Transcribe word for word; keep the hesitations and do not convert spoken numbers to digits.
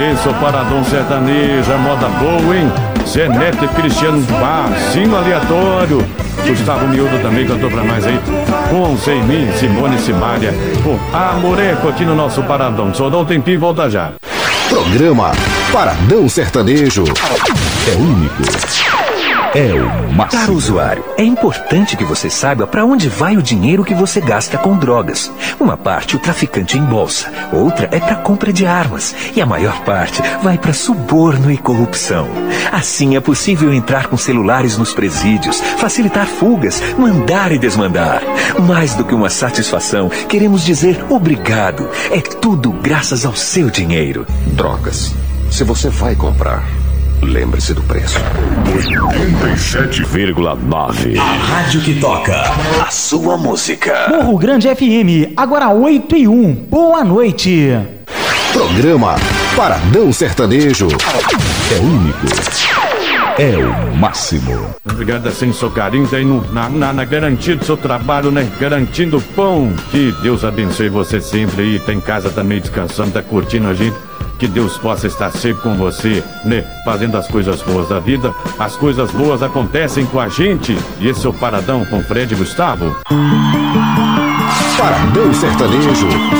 Esse é o Paradão Sertanejo, é moda boa, hein? Zenete, Cristiano Barzinho Aleatório. Gustavo Miúdo também cantou pra nós aí. Com Zeimim, Simone Simária. Com Amoreco aqui no nosso Paradão. Só dá um tempinho e volta já. Programa Paradão Sertanejo. É único. É o máximo. Caro usuário, é importante que você saiba para onde vai o dinheiro que você gasta com drogas. Uma parte o traficante embolsa, outra é para compra de armas e a maior parte vai para suborno e corrupção. Assim é possível entrar com celulares nos presídios, facilitar fugas, mandar e desmandar. Mais do que uma satisfação, queremos dizer obrigado. É tudo graças ao seu dinheiro. Drogas. Se você vai comprar, lembre-se do preço. oitenta e sete vírgula nove. A rádio que toca a sua música. Morro Grande F M, agora oito e um. Boa noite. Programa Paradão Sertanejo. É único. É o máximo. Obrigado, assim, seu carinho, daí no, na, na, na garantia do seu trabalho, né? Garantindo pão. Que Deus abençoe você sempre aí. Tá em casa também descansando, tá curtindo a gente. Que Deus possa estar sempre com você, né? Fazendo as coisas boas da vida. As coisas boas acontecem com a gente. E esse é o Paradão com Fred e Gustavo. Paradão Sertanejo.